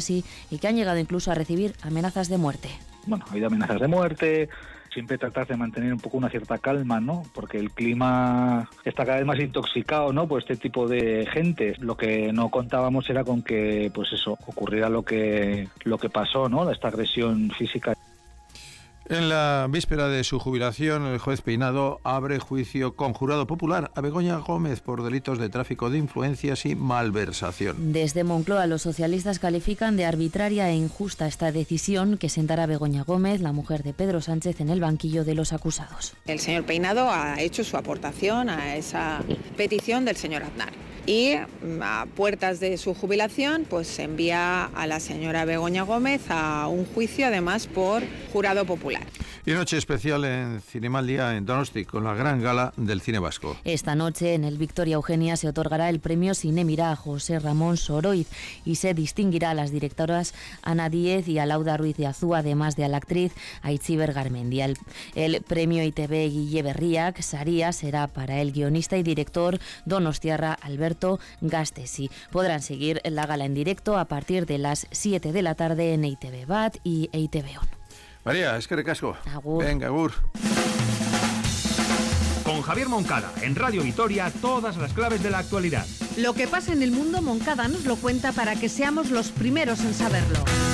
así y que han llegado incluso a recibir amenazas de muerte. Bueno, ha habido amenazas de muerte. Siempre tratar de mantener un poco una cierta calma, ¿no? Porque el clima está cada vez más intoxicado, ¿no? Por este tipo de gente. Lo que no contábamos era con que, pues eso, ocurriera lo que pasó, ¿no? Esta agresión física. En la víspera de su jubilación, el juez Peinado abre juicio con jurado popular a Begoña Gómez por delitos de tráfico de influencias y malversación. Desde Moncloa, los socialistas califican de arbitraria e injusta esta decisión que sentará a Begoña Gómez, la mujer de Pedro Sánchez, en el banquillo de los acusados. El señor Peinado ha hecho su aportación a esa petición del señor Aznar. Y a puertas de su jubilación, pues se envía a la señora Begoña Gómez a un juicio, además por jurado popular. Y noche especial en Cinemaldia en Donosti, con la gran gala del cine vasco. Esta noche en el Victoria Eugenia se otorgará el premio Cinemira a José Ramón Soroiz y se distinguirá a las directoras Ana Díez y a Lauda Ruiz de Azúa, además de a la actriz Aitziber Garmendia. El premio ITV Guille Berriak Saria será para el guionista y director donostiarra Alberto Gastesi. Podrán seguir la gala en directo a partir de las 7 de la tarde en EITV Bat y EITV On. María, es que recasco. Agur. Venga, agur. Con Javier Moncada, en Radio Vitoria, todas las claves de la actualidad. Lo que pasa en el mundo, Moncada nos lo cuenta para que seamos los primeros en saberlo.